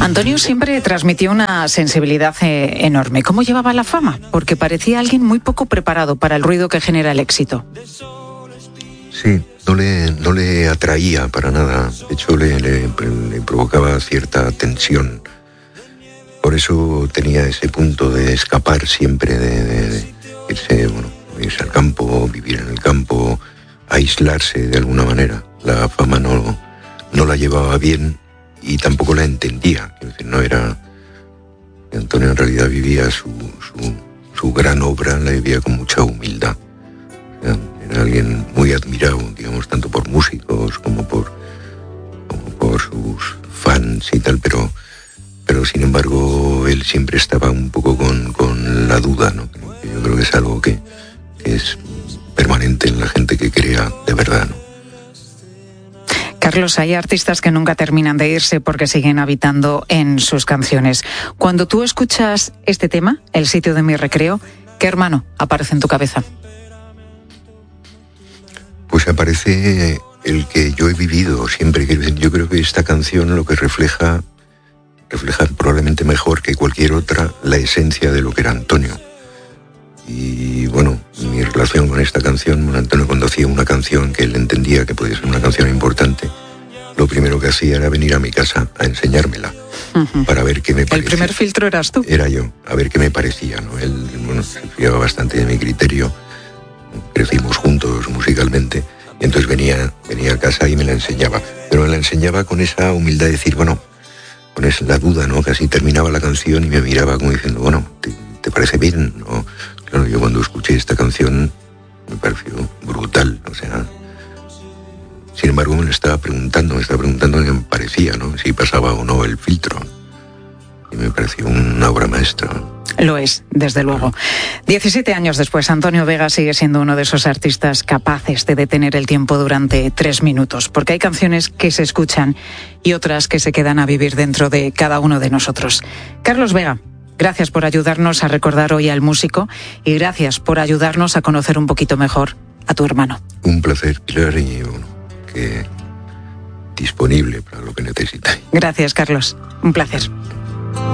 Antonio siempre transmitió una sensibilidad enorme. ¿Cómo llevaba la fama? Porque parecía alguien muy poco preparado para el ruido que genera el éxito. Sí, no le atraía para nada. De hecho, le provocaba cierta tensión. Por eso tenía ese punto de escapar siempre, de irse al campo, vivir en el campo, aislarse de alguna manera. La fama no la llevaba bien y tampoco la entendía. Es decir, no era... Antonio en realidad vivía su gran obra, la vivía con mucha humildad. Era alguien muy admirado, digamos, tanto por músicos como por sus fans y tal, pero sin embargo él siempre estaba un poco con la duda, ¿no? Yo creo que es algo que es permanente en la gente que crea de verdad, ¿no? Carlos, hay artistas que nunca terminan de irse porque siguen habitando en sus canciones. Cuando tú escuchas este tema, El sitio de mi recreo, ¿qué hermano aparece en tu cabeza? Pues aparece el que yo he vivido siempre. Yo creo que esta canción lo que refleja probablemente mejor que cualquier otra la esencia de lo que era Antonio. Y bueno, mi relación con esta canción, Antonio, cuando hacía una canción que él entendía que podía ser una canción importante, lo primero que hacía era venir a mi casa a enseñármela, para ver qué me parecía. ¿El primer filtro eras tú? Era yo, a ver qué me parecía, ¿no? Él, se fiaba bastante de mi criterio, crecimos juntos musicalmente, y entonces venía a casa y me la enseñaba. Pero me la enseñaba con esa humildad de decir, bueno, con la duda, ¿no? Casi terminaba la canción y me miraba como diciendo, bueno, ¿te parece bien? ¿No? Claro, yo cuando escuché esta canción me pareció brutal, o sea... Sin embargo, me estaba preguntando qué me parecía, ¿no? Si pasaba o no el filtro. Y me pareció una obra maestra. Lo es, desde luego. 17 años después, Antonio Vega sigue siendo uno de esos artistas capaces de detener el tiempo durante 3 minutos, porque hay canciones que se escuchan y otras que se quedan a vivir dentro de cada uno de nosotros. Carlos Vega, gracias por ayudarnos a recordar hoy al músico y gracias por ayudarnos a conocer un poquito mejor a tu hermano. Un placer, Pilar, y disponible para lo que necesitáis. Gracias, Carlos. Un placer.